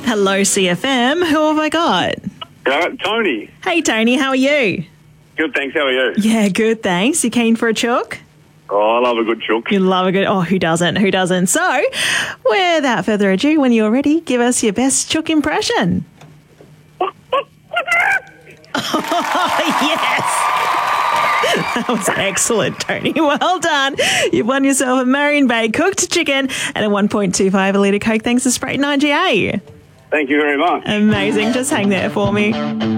Hello, CFM. Who have I got? Tony. Hey, Tony, how are you? Good, thanks. How are you? Yeah, good, thanks. You keen for a chook? Oh, I love a good chook. You love a good... Oh, who doesn't? Who doesn't? So, without further ado, when you're ready, give us your best chook impression. Oh, yes! That was excellent, Tony. Well done. You've won yourself a Marion Bay cooked chicken and a 1.25 litre Coke thanks to Sprayton IGA. Thank you very much. Amazing. Just hang there for me.